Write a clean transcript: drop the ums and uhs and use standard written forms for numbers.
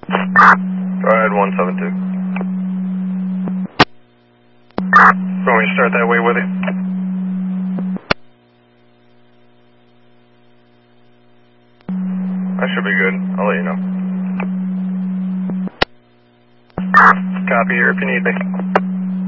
Go ahead, 172. Want me to start that way with you? That should be good. I'll let you know. Copy here if you need me.